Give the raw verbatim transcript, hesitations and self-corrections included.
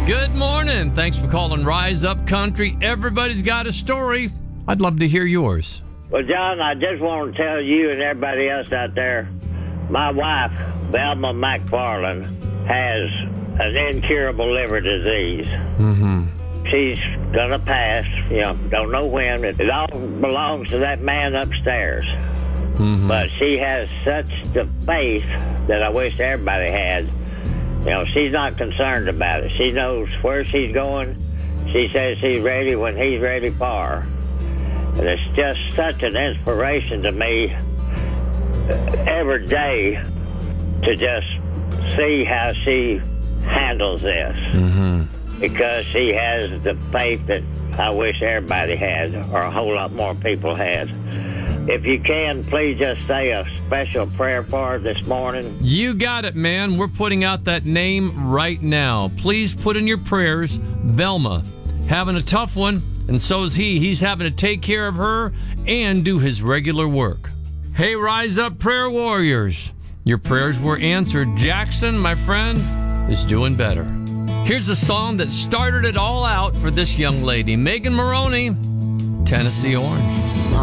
Good morning. Thanks for calling Rise Up Country. Everybody's got a story. I'd love to hear yours. Well, John, I just want to tell you and everybody else out there, my wife, Velma McFarland, has an incurable liver disease. Mm-hmm. She's going to pass, you know, don't know when. It all belongs to that man upstairs. Mm-hmm. But she has such the faith that I wish everybody had. You know, she's not concerned about it. She knows where she's going. She says she's ready when he's ready for her. And it's just such an inspiration to me every day to just see how she handles this. Mm-hmm. Because she has the faith that I wish everybody had, or a whole lot more people had. If you can, please just say a special prayer for her this morning. You got it, man. We're putting out that name right now. Please put in your prayers, Velma. Having a tough one, and so is he. He's having to take care of her and do his regular work. Hey, Rise Up Prayer Warriors. Your prayers were answered. Jackson, my friend, is doing better. Here's a song that started it all out for this young lady, Megan Maroney, Tennessee Orange.